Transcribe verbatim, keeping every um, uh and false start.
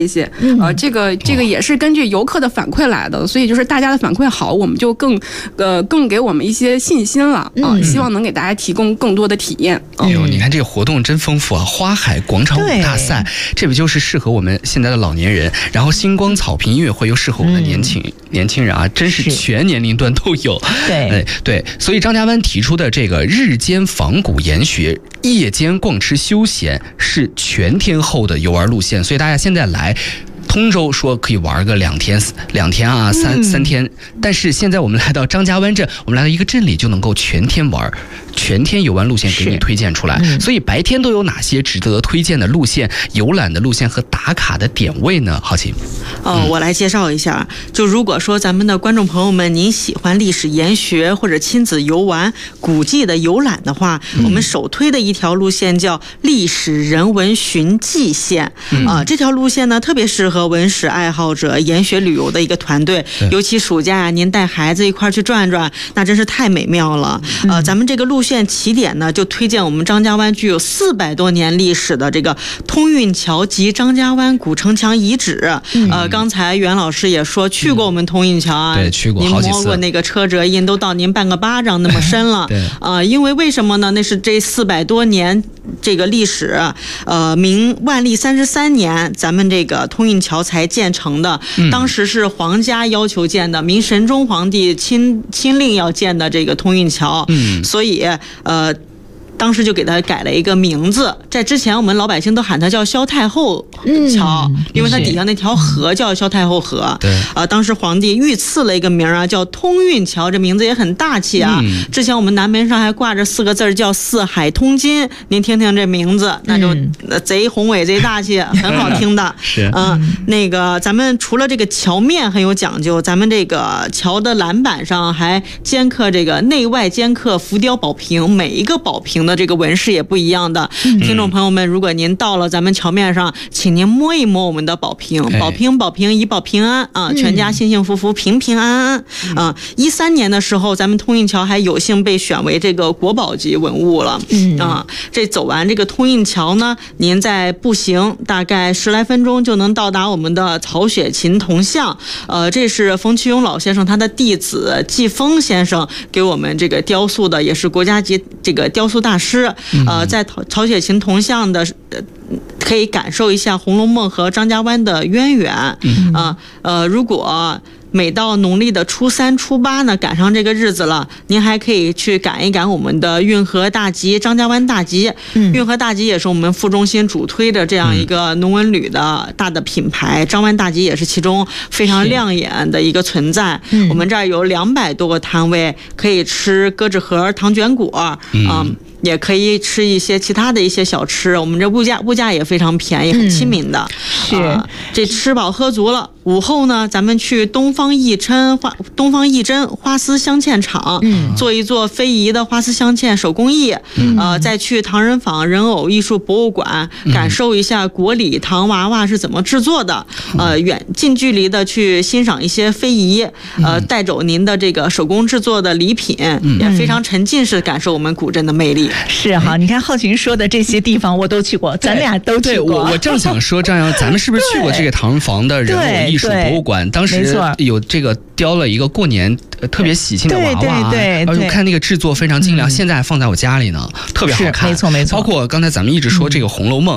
一些，呃，这个这个也是根据游客的反馈来的，所以就是大家的反馈好，我们就更呃更给我们一些信心了啊、呃，希望能给大家提供更多的体验。 哎呦，你看这个活动真丰富啊！花海广场舞大赛，这不就是适合我们现在的老年人？然后星光草坪音乐会又适合我们的年轻、嗯、年轻人啊，真是全年龄段都有。 对， 哎对，所以张家湾提出的这个日间仿古研学、夜间逛吃休闲是全天候的游玩路线，所以大家现在来。通州说可以玩个两天，两天啊，三、嗯、三天。但是现在我们来到张家湾镇，我们来到一个镇里就能够全天玩，全天游玩路线给你推荐出来。嗯、所以白天都有哪些值得推荐的路线、游览的路线和打卡的点位呢？好奇。 哦、呃，我来介绍一下。就如果说咱们的观众朋友们，您喜欢历史研学或者亲子游玩、古迹的游览的话，嗯、我们首推的一条路线叫历史人文寻迹线。啊、嗯呃，这条路线呢特别适合文史爱好者、研学旅游的一个团队，尤其暑假啊，您带孩子一块去转转，那真是太美妙了。嗯、呃，咱们这个路线起点呢，就推荐我们张家湾具有四百多年历史的这个通运桥及张家湾古城墙遗址。嗯、呃，刚才袁老师也说去过我们通运桥啊， 嗯、对，去过好几次， 您摸过那个车辙印，都到您半个巴掌那么深了。 对， 呃，因为为什么呢？那是这四百多年这个历史，呃，明万历三十三年，咱们这个通运桥才建成的，当时是皇家要求建的，明神宗皇帝亲亲令要建的这个通运桥，嗯，所以呃。当时就给它改了一个名字，在之前我们老百姓都喊它叫萧太后桥，嗯、因为它底下那条河叫萧太后河。对，呃，当时皇帝御赐了一个名啊，叫通运桥，这名字也很大气啊。嗯、之前我们南门上还挂着四个字叫四海通金，您听听这名字，那就贼宏伟、贼大气，很好听的。 是， 嗯、呃，那个咱们除了这个桥面很有讲究，咱们这个桥的栏板上还尖刻这个内外尖刻浮雕宝瓶，每一个宝瓶的这个纹饰也不一样的。嗯、听众朋友们，如果您到了咱们桥面上，请您摸一摸我们的宝瓶，宝瓶宝瓶以保平安啊，全家幸幸福福、平平安安啊。一三年的时候，咱们通运桥还有幸被选为这个国宝级文物了。嗯啊，这走完这个通运桥呢，您再步行大概十来分钟就能到达我们的曹雪芹铜像。呃，这是冯其庸老先生他的弟子季风先生给我们这个雕塑的，也是国家级这个雕塑大师。呃，在曹雪芹铜像的，可以感受一下《红楼梦》和张家湾的渊源啊、呃。呃，如果每到农历的初三、初八呢，赶上这个日子了，您还可以去赶一赶我们的运河大集、张家湾大集。嗯、运河大集也是我们副中心主推的这样一个农文旅的大的品牌，张湾大集也是其中非常亮眼的一个存在。嗯、我们这儿有两百多个摊位，可以吃鸽子盒、糖卷果，嗯。嗯也可以吃一些其他的一些小吃，我们这物价物价也非常便宜，很亲民的。 嗯、是、 呃，这吃饱喝足了，午后呢，咱们去东方义琛花东方义珍花丝镶嵌厂，嗯，做一做非遗的花丝镶嵌手工艺。嗯、呃，再去唐人坊人偶艺术博物馆，嗯、感受一下国礼唐娃娃是怎么制作的。嗯、呃，远近距离的去欣赏一些非遗，呃，带走您的这个手工制作的礼品，嗯、也非常沉浸式感受我们古镇的魅力。 是哈，你看浩群说的这些地方我都去过，咱俩都去过。 对，我我正想说，张扬，咱们是不是去过这个唐人坊的人偶艺术博物馆？当时有这个雕了一个过年特别喜庆的娃娃， 对对对， 我看那个制作非常精良，嗯、现在还放在我家里呢，特别好看。 没错没错。 包括刚才咱们一直说这个《红楼梦》。